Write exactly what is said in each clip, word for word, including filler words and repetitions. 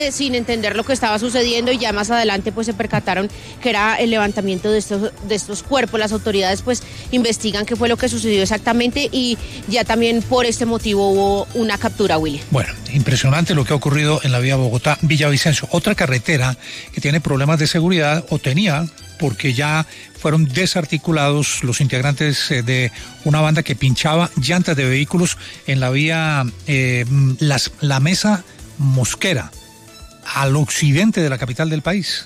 sin entender lo que estaba sucediendo, y ya más adelante pues se percataron que era el levantamiento de estos, de estos cuerpos. Las autoridades pues investigan qué fue lo que sucedió exactamente, y ya también por este motivo hubo una captura, William. Bueno, impresionante lo que ha ocurrido en la vía Bogotá-Villavicencio, otra carretera que tiene problemas de seguridad, o tenía, porque ya fueron desarticulados los integrantes de una banda que pinchaba llantas de vehículos en la vía eh, las, la Mesa Mosquera, al occidente de la capital del país.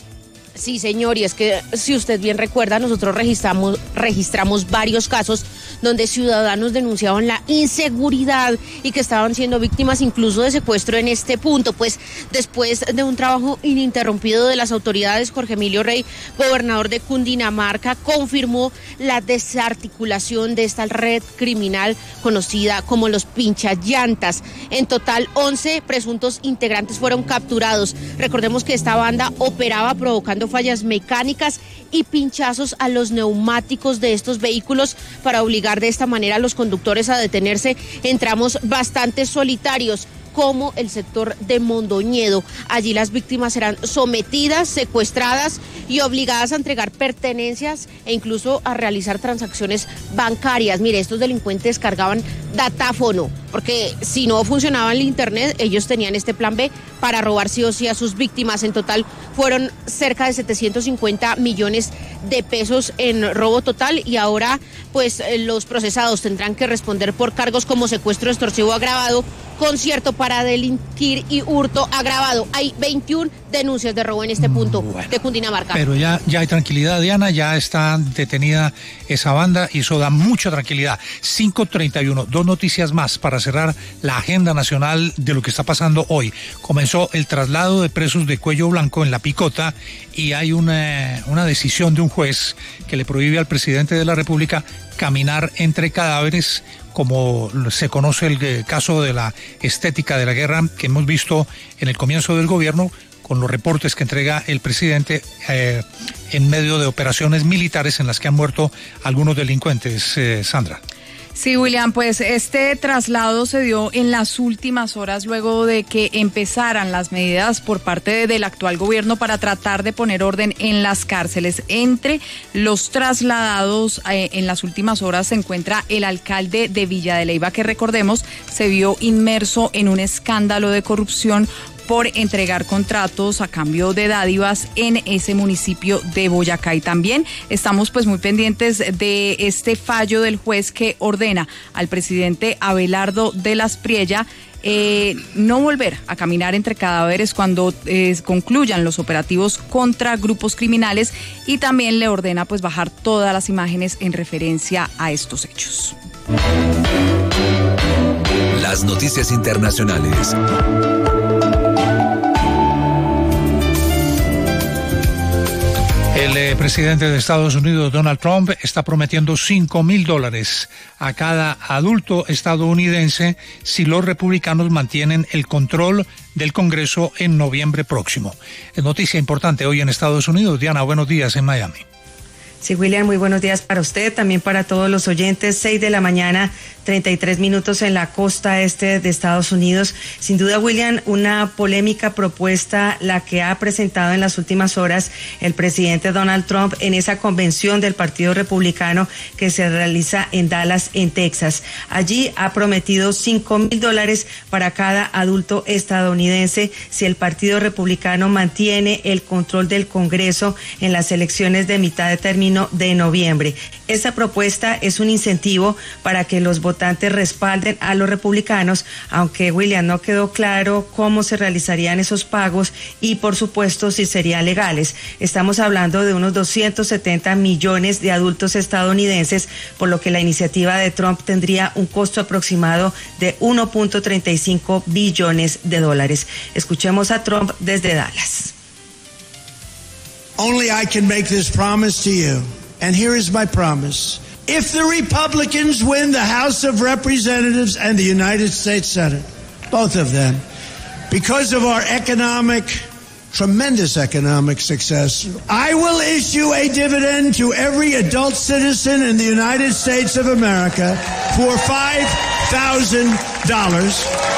Sí, señor, y es que si usted bien recuerda, nosotros registramos, registramos varios casos donde ciudadanos denunciaban la inseguridad y que estaban siendo víctimas incluso de secuestro en este punto. Pues después de un trabajo ininterrumpido de las autoridades, Jorge Emilio Rey, gobernador de Cundinamarca, confirmó la desarticulación de esta red criminal conocida como los pinchallantas. En total, once presuntos integrantes fueron capturados. Recordemos que esta banda operaba provocando fallas mecánicas y pinchazos a los neumáticos de estos vehículos para obligar de esta manera a los conductores a detenerse en tramos bastante solitarios, como el sector de Mondoñedo. Allí las víctimas serán sometidas, secuestradas y obligadas a entregar pertenencias e incluso a realizar transacciones bancarias. Mire, estos delincuentes cargaban datáfono, porque si no funcionaba el internet, ellos tenían este plan B para robar sí o sí a sus víctimas. En total fueron cerca de setecientos cincuenta millones de pesos en robo total, y ahora pues los procesados tendrán que responder por cargos como secuestro extorsivo agravado, concierto para delinquir y hurto agravado. Hay veintiuna denuncias de robo en este punto bueno, de Cundinamarca. Pero ya, ya hay tranquilidad, Diana, ya está detenida esa banda y eso da mucha tranquilidad. cinco treinta y uno, dos noticias más para cerrar la agenda nacional de lo que está pasando hoy. Comenzó el traslado de presos de cuello blanco en La Picota, y hay una, una decisión de un juez que le prohíbe al presidente de la República caminar entre cadáveres, como se conoce el caso de la estética de la guerra que hemos visto en el comienzo del gobierno, con los reportes que entrega el presidente eh, en medio de operaciones militares en las que han muerto algunos delincuentes. eh, Sandra. Sí, William, pues este traslado se dio en las últimas horas luego de que empezaran las medidas por parte de, del actual gobierno para tratar de poner orden en las cárceles. Entre los trasladados eh, en las últimas horas se encuentra el alcalde de Villa de Leyva, que recordemos se vio inmerso en un escándalo de corrupción por entregar contratos a cambio de dádivas en ese municipio de Boyacá. Y también estamos pues muy pendientes de este fallo del juez que ordena al presidente Abelardo de las Priella eh, no volver a caminar entre cadáveres cuando eh, concluyan los operativos contra grupos criminales, y también le ordena pues bajar todas las imágenes en referencia a estos hechos. Las noticias internacionales. El eh, presidente de Estados Unidos, Donald Trump, está prometiendo cinco mil dólares a cada adulto estadounidense si los republicanos mantienen el control del Congreso en noviembre próximo. Es noticia importante hoy en Estados Unidos. Diana, buenos días en Miami. Sí, William, muy buenos días para usted, también para todos los oyentes. Seis de la mañana, treinta y tres minutos en la costa este de Estados Unidos. Sin duda, William, una polémica propuesta la que ha presentado en las últimas horas el presidente Donald Trump en esa convención del Partido Republicano que se realiza en Dallas, en Texas. Allí ha prometido cinco mil dólares para cada adulto estadounidense si el Partido Republicano mantiene el control del Congreso en las elecciones de mitad de término de noviembre. Esta propuesta es un incentivo para que los votantes respalden a los republicanos, aunque, William, no quedó claro cómo se realizarían esos pagos y, por supuesto, si serían legales. Estamos hablando de unos doscientos setenta millones de adultos estadounidenses, por lo que la iniciativa de Trump tendría un costo aproximado de uno punto treinta y cinco billones de dólares. Escuchemos a Trump desde Dallas. Only I can make this promise to you, and here is my promise. If the Republicans win the House of Representatives and the United States Senate, both of them, because of our economic, tremendous economic success, I will issue a dividend to every adult citizen in the United States of America for five thousand dollars.